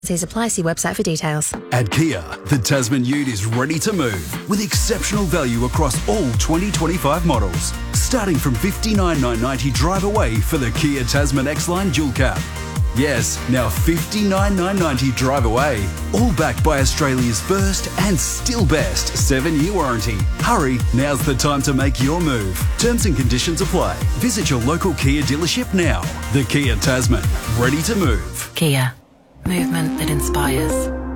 Apply, see website for details. At Kia, the Tasman Ute is ready to move with exceptional value across all 2025 models. Starting from $59,990 drive away for the Kia Tasman X-Line Dual Cab. Yes, now $59,990 drive away. All backed by Australia's first and still best 7-year warranty. Hurry, now's the time to make your move. Terms and conditions apply. Visit your local Kia dealership now. The Kia Tasman, ready to move. Kia. Movement that inspires.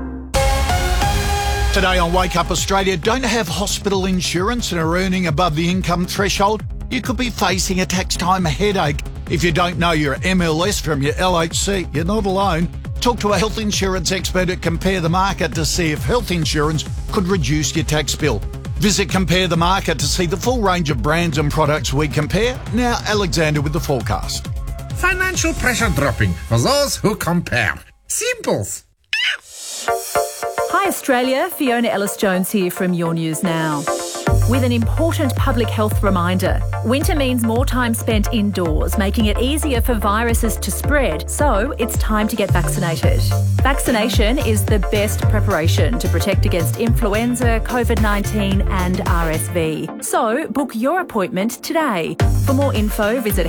Today on Wake Up Australia, don't have hospital insurance and are earning above the income threshold? You could be facing a tax time headache. If you don't know your MLS from your LHC, you're not alone. Talk to a health insurance expert at Compare the Market to see if health insurance could reduce your tax bill. Visit Compare the Market to see the full range of brands and products we compare. Now, Alexander with the forecast. Financial pressure dropping for those who compare. Simples. Hi Australia, Fiona Ellis-Jones here from Your News Now. With an important public health reminder, winter means more time spent indoors, making it easier for viruses to spread, so it's time to get vaccinated. Vaccination is the best preparation to protect against influenza, COVID-19 and RSV. So book your appointment today. For more info, visit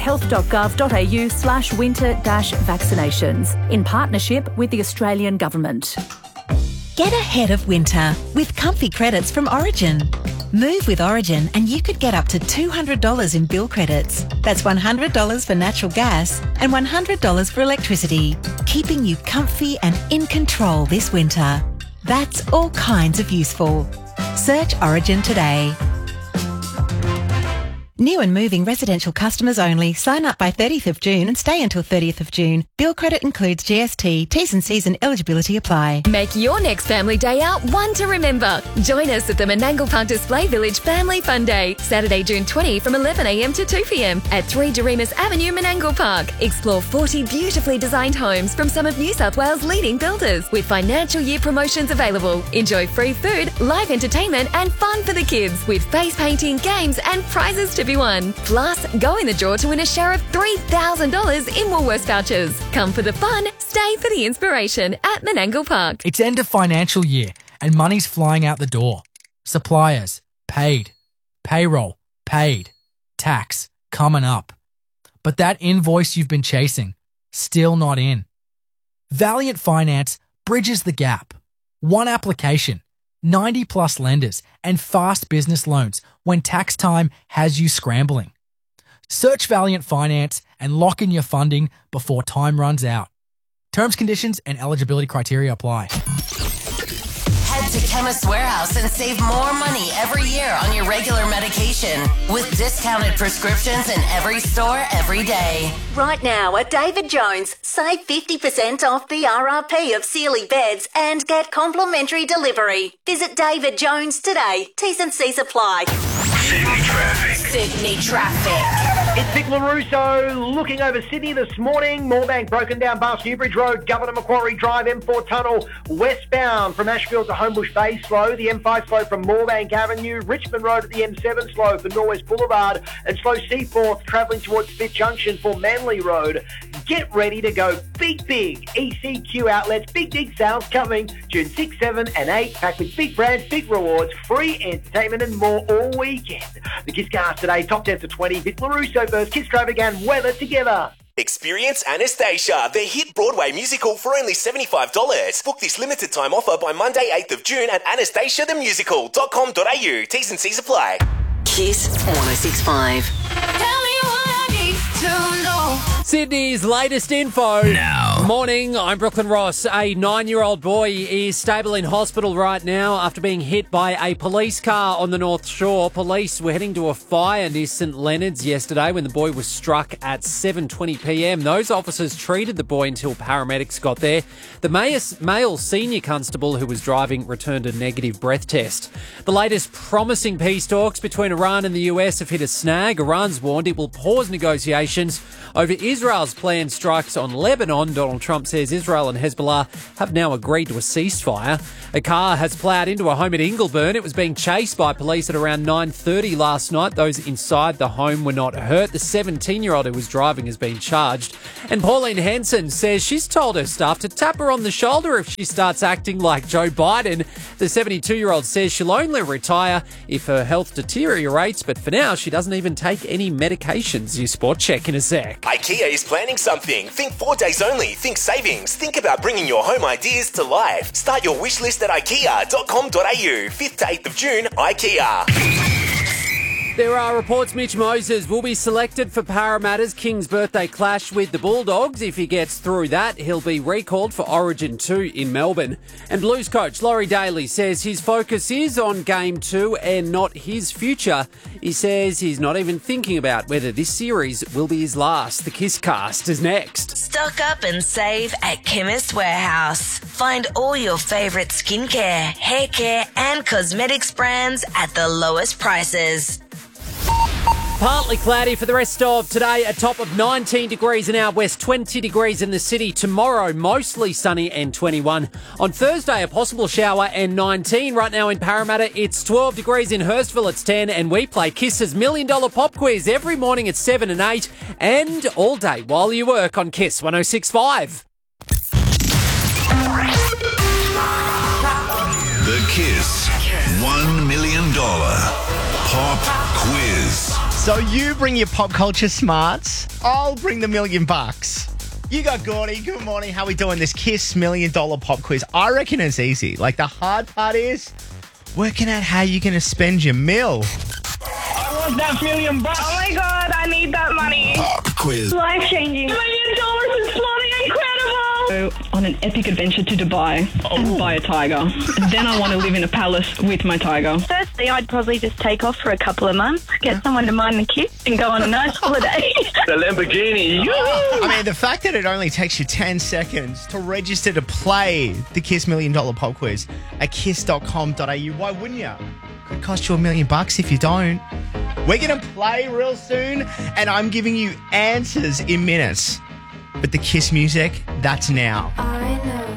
health.gov.au/winter-vaccinations in partnership with the Australian Government. Get ahead of winter with comfy credits from Origin. Move with Origin and you could get up to $200 in bill credits. That's $100 for natural gas and $100 for electricity, keeping you comfy and in control this winter. That's all kinds of useful. Search Origin today. New and moving residential customers only. Sign up by 30th of June and stay until 30th of June. Bill credit includes GST. T's and C's and eligibility apply. Make your next family day out one to remember. Join us at the Menangle Park Display Village Family Fun Day, Saturday, June 20 from 11am to 2pm at 3 Doremus Avenue, Menangle Park. Explore 40 beautifully designed homes from some of New South Wales' leading builders with financial year promotions available. Enjoy free food, live entertainment and fun for the kids with face painting, games and prizes to be won. Plus, go in the draw to win a share of $3,000 in Woolworths vouchers. Come for the fun, stay for the inspiration at Menangle Park. It's end of financial year and money's flying out the door. Suppliers, paid. Payroll, paid. Tax, coming up. But that invoice you've been chasing, still not in. Valiant Finance bridges the gap. One application, 90 plus lenders and fast business loans when tax time has you scrambling. Search Valiant Finance and lock in your funding before time runs out. Terms, conditions and eligibility criteria apply. Head to Chemist Warehouse and save more money every year on your regular medication with discounted prescriptions in every store every day. Right now at David Jones, save 50% off the RRP of Sealy beds and get complimentary delivery. Visit David Jones today. T's and C's apply. Sydney traffic. Sydney traffic. It's Vic LaRusso looking over Sydney this morning. Moorebank broken down past Newbridge Road, Governor Macquarie Drive, M4 Tunnel, westbound from Ashfield to Homebush Bay slow. The M5 slow from Moorebank Avenue. Richmond Road at the M7 slow for Norwest Boulevard. And slow Seaforth travelling towards Spit Junction for Manly Road. Get ready to go big. ECQ outlets, big sales coming June 6, 7 and 8. Packed with big brands, big rewards, free entertainment and more all weekend. The Kiss Cars today, top 10 to 20. Vic LaRusso versus Kiss Traffic and weather together. Experience Anastasia, the hit Broadway musical for only $75. Book this limited time offer by Monday 8th of June at anastasiathemusical.com.au. T's and C's apply. Kiss 106.5. Tell me what I need to know. Sydney's latest info. Now. Morning, I'm Brooklyn Ross. A 9-year-old boy is stable in hospital right now after being hit by a police car on the North Shore. Police were heading to a fire near St Leonard's yesterday when the boy was struck at 7:20pm. Those officers treated the boy until paramedics got there. The male senior constable who was driving returned a negative breath test. The latest promising peace talks between Iran and the US have hit a snag. Iran's warned it will pause negotiations over Israel Israel's planned strikes on Lebanon. Donald Trump says Israel and Hezbollah have now agreed to a ceasefire. A car has ploughed into a home at Ingleburn. It was being chased by police at around 9:30 last night. Those inside the home were not hurt. The 17-year-old who was driving has been charged. And Pauline Hanson says she's told her staff to tap her on the shoulder if she starts acting like Joe Biden. The 72-year-old says she'll only retire if her health deteriorates, but for now she doesn't even take any medications. Your sport check in a sec. IKEA is planning something. Think 4 days only. Think savings. Think about bringing your home ideas to life. Start your wish list at ikea.com.au. 5th to 8th of June, IKEA. There are reports Mitch Moses will be selected for Parramatta's King's birthday clash with the Bulldogs. If he gets through that, he'll be recalled for Origin 2 in Melbourne. And Blues coach Laurie Daly says his focus is on Game 2 and not his future. He says he's not even thinking about whether this series will be his last. The Kiss Cast is next. Stock up and save at Chemist Warehouse. Find all your favourite skincare, hair care and cosmetics brands at the lowest prices. Partly cloudy for the rest of today, a top of 19 degrees in our west, 20 degrees in the city. Tomorrow, mostly sunny and 21. On Thursday, a possible shower and 19. Right now in Parramatta, it's 12 degrees. In Hurstville, it's 10. And we play Kiss's $1 Million Pop Quiz every morning at 7 and 8. And all day while you work on Kiss 106.5. The Kiss $1 Million Pop Quiz. So you bring your pop culture smarts, I'll bring the $1 million. You got Gordy. Good morning. How we doing this Kiss $1 Million Pop Quiz? I reckon it's easy. Like, the hard part is working out how you're going to spend your meal. I want that $1 million. Oh my God, I need that money. Pop Quiz. Life-changing. $1 million is bloody incredible. Go on an epic adventure to Dubai and buy a tiger. Then I want to live in a palace with my tiger. Firstly, I'd probably just take off for a couple of months, get someone to mind the kids and go on a nice holiday. The Lamborghini. I mean, the fact that it only takes you 10 seconds to register to play the Kiss $1 Million Pop Quiz at kiss.com.au. Why wouldn't you? Could cost you $1 million if you don't. We're going to play real soon, and I'm giving you answers in minutes. But the Kiss music, that's now.